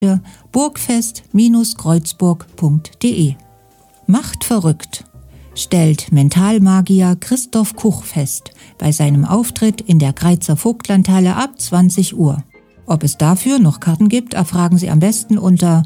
burgfest-kreuzburg.de. Macht verrückt, stellt Mentalmagier Christoph Kuch fest bei seinem Auftritt in der Greizer Vogtlandhalle ab 20 Uhr. Ob es dafür noch Karten gibt, erfragen Sie am besten unter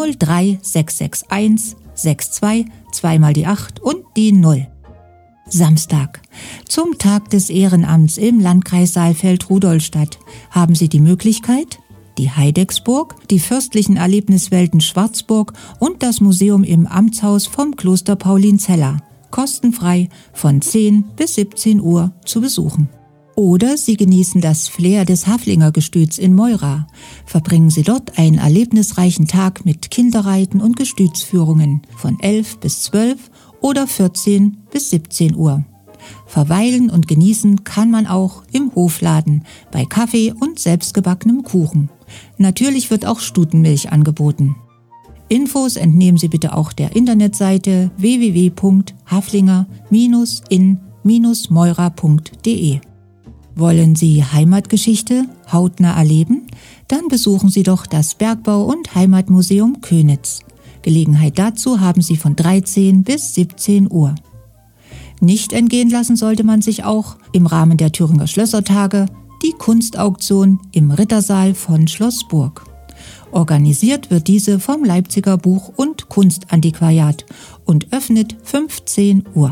03661 62 2 die 8 und die 0. Samstag. Zum Tag des Ehrenamts im Landkreis Saalfeld-Rudolstadt haben Sie die Möglichkeit, die Heidecksburg, die fürstlichen Erlebniswelten Schwarzburg und das Museum im Amtshaus vom Kloster Paulinzella kostenfrei von 10 bis 17 Uhr zu besuchen. Oder Sie genießen das Flair des Haflinger-Gestüts in Meura. Verbringen Sie dort einen erlebnisreichen Tag mit Kinderreiten und Gestütsführungen von 11 bis 12 oder 14 bis 17 Uhr. Verweilen und genießen kann man auch im Hofladen bei Kaffee und selbstgebackenem Kuchen. Natürlich wird auch Stutenmilch angeboten. Infos entnehmen Sie bitte auch der Internetseite www.haflinger-in-meura.de. Wollen Sie Heimatgeschichte hautnah erleben? Dann besuchen Sie doch das Bergbau- und Heimatmuseum Könitz. Gelegenheit dazu haben Sie von 13 bis 17 Uhr. Nicht entgehen lassen sollte man sich auch im Rahmen der Thüringer Schlössertage die Kunstauktion im Rittersaal von Schloss Burg. Organisiert wird diese vom Leipziger Buch- und Kunstantiquariat und öffnet 15 Uhr.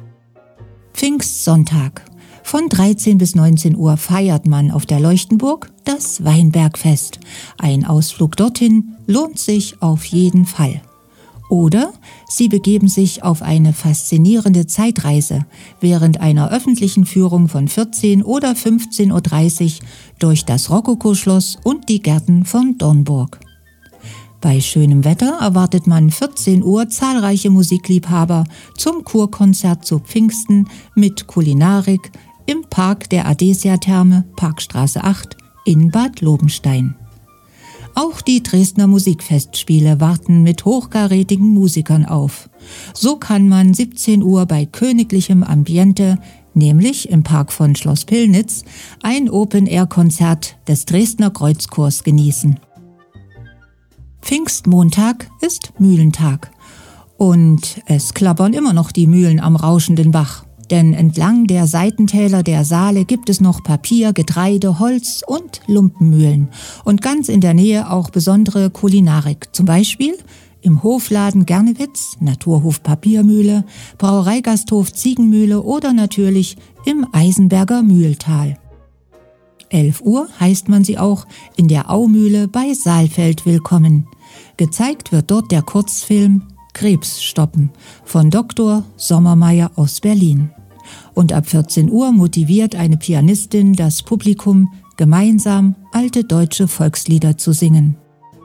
Pfingstsonntag. Von 13 bis 19 Uhr feiert man auf der Leuchtenburg das Weinbergfest. Ein Ausflug dorthin lohnt sich auf jeden Fall. Oder Sie begeben sich auf eine faszinierende Zeitreise während einer öffentlichen Führung von 14 oder 15.30 Uhr durch das Rokokoschloss und die Gärten von Dornburg. Bei schönem Wetter erwartet man 14 Uhr zahlreiche Musikliebhaber zum Kurkonzert zu Pfingsten mit Kulinarik im Park der Adesia-Therme, Parkstraße 8 in Bad Lobenstein. Auch die Dresdner Musikfestspiele warten mit hochkarätigen Musikern auf. So kann man 17 Uhr bei königlichem Ambiente, nämlich im Park von Schloss Pillnitz, ein Open-Air-Konzert des Dresdner Kreuzchors genießen. Pfingstmontag ist Mühlentag und es klappern immer noch die Mühlen am rauschenden Bach. Denn entlang der Seitentäler der Saale gibt es noch Papier, Getreide, Holz und Lumpenmühlen. Und ganz in der Nähe auch besondere Kulinarik. Zum Beispiel im Hofladen Gernewitz, Naturhof Papiermühle, Brauereigasthof Ziegenmühle oder natürlich im Eisenberger Mühltal. 11 Uhr heißt man sie auch in der Aumühle bei Saalfeld willkommen. Gezeigt wird dort der Kurzfilm Krebs stoppen von Dr. Sommermeier aus Berlin. Und ab 14 Uhr motiviert eine Pianistin das Publikum, gemeinsam alte deutsche Volkslieder zu singen.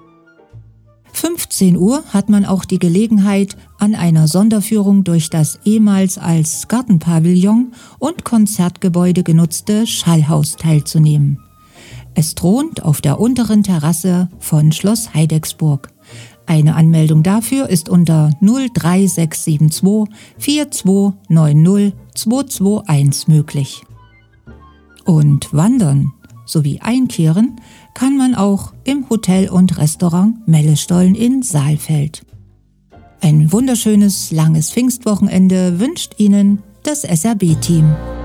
15 Uhr hat man auch die Gelegenheit, an einer Sonderführung durch das ehemals als Gartenpavillon und Konzertgebäude genutzte Schallhaus teilzunehmen. Es thront auf der unteren Terrasse von Schloss Heidecksburg. Eine Anmeldung dafür ist unter 03672 4290 221 möglich. Und wandern sowie einkehren kann man auch im Hotel und Restaurant Mellestollen in Saalfeld. Ein wunderschönes, langes Pfingstwochenende wünscht Ihnen das SRB-Team.